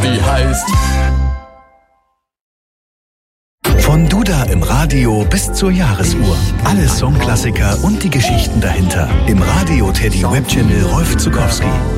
Teddy heißt. Von Duda im Radio bis zur Jahresuhr. Alle Songklassiker und die Geschichten dahinter. Im Radio Teddy Webchannel Rolf Zukowski.